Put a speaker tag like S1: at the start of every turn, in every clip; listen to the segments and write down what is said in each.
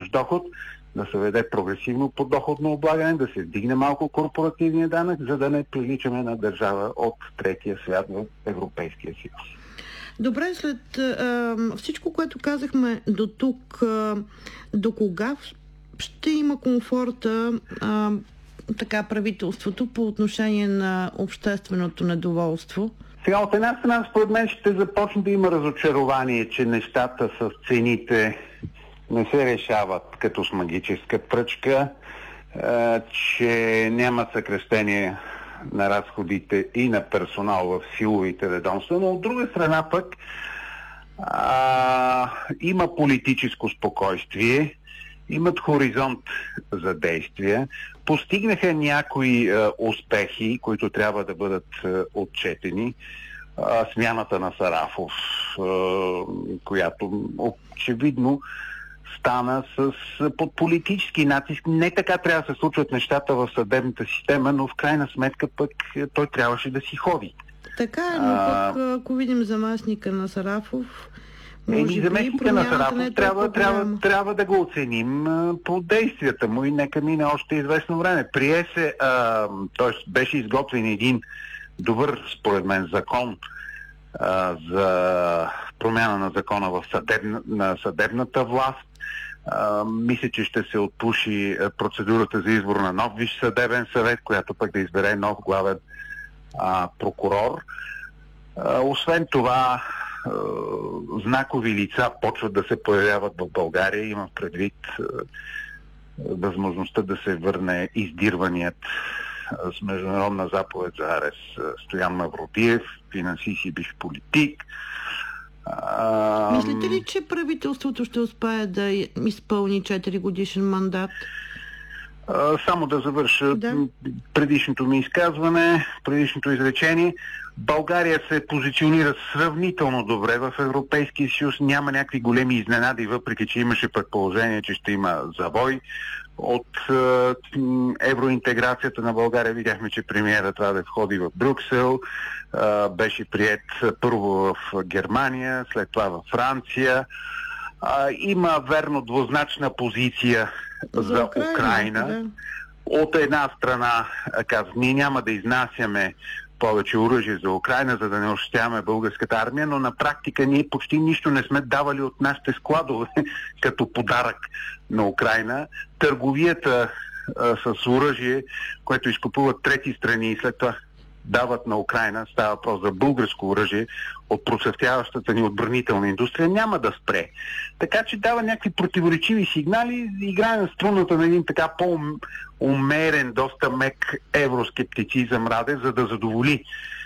S1: имаш доход, да се веде прогресивно подоходно облагане, да се вдигне малко корпоративния данък, за да не приличаме на държава от третия свят в Европейския съюз.
S2: Добре, след всичко, което казахме до тук, до кога ще има комфорта правителството по отношение на общественото недоволство?
S1: Сега, от една страна, според мен ще започне да има разочарование, че нещата с цените не се решават като с магическа пръчка, че няма съкращение на разходите и на персонал в силовите ведомства, но от друга страна пък има политическо спокойствие, имат хоризонт за действие, постигнаха някои успехи, които трябва да бъдат отчетени. Смяната на Сарафов, която очевидно стана под политически натиск. Не така трябва да се случват нещата в съдебната система, но в крайна сметка пък той трябваше да си ходи.
S2: Така е, но пък ако видим заместника на Сарафов,
S1: заместника на Сарафов трябва да го оценим по действията му и нека мине още известно време. Прие се, т.е. беше изготвен един добър, според мен, закон за промяна на закона в съдебната власт. Мисля, че ще се отпуши процедурата за избор на нов Висш съдебен съвет, която пък да избере нов главен прокурор. Освен това, знакови лица почват да се появяват в България. Имам предвид възможността да се върне издирваният с международна заповед за арест Стоян Мавродиев, финансист и бивш политик.
S2: Мислите ли, че правителството ще успее да изпълни 4 годишен мандат?
S1: Само да завърша предишното ми изказване, предишното изречение. България се позиционира сравнително добре в Европейския съюз. Няма някакви големи изненади, въпреки че имаше предположение, че ще има завой. От евроинтеграцията на България видяхме, че премиерът трябва да входи в Брюксел. Беше приет първо в Германия, след това във Франция. Има верно двузначна позиция за Украйна. Да. От една страна казва, ние няма да изнасяме повече оръжие за Украйна, за да не ощетяваме българската армия, но на практика ние почти нищо не сме давали от нашите складове като подарък на Украйна. Търговията с оръжие, което изкупуват трети страни и след това дават на Украйна, става въпрос за българско оръжие от процъфтяващата ни отбранителна индустрия, няма да спре. Така че дава някакви противоречиви сигнали, играе на струната на един така по-умерен, доста мек евроскептицизъм Радев, за да задоволи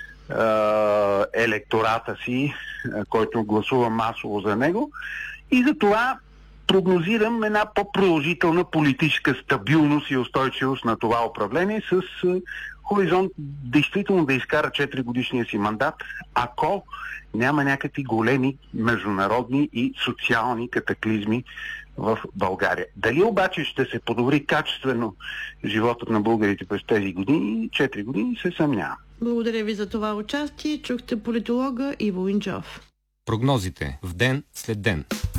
S1: електората си, който гласува масово за него. И за това прогнозирам една по-продължителна политическа стабилност и устойчивост на това управление с хоризонт действително да изкара 4 годишния си мандат, ако няма някакви големи международни и социални катаклизми в България. Дали обаче ще се подобри качествено животът на българите през тези години, 4 години, се съмнявам.
S2: Благодаря ви за това участие. Чухте политолога Иво Инджов.
S3: Прогнозите в ден след ден.